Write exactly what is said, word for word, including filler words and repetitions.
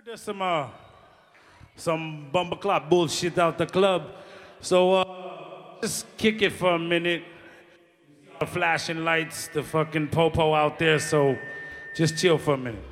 There's some uh, some bumbleclot bullshit out the club, so uh, just kick it for a minute. Flashing lights, the fucking popo out there, so just chill for a minute.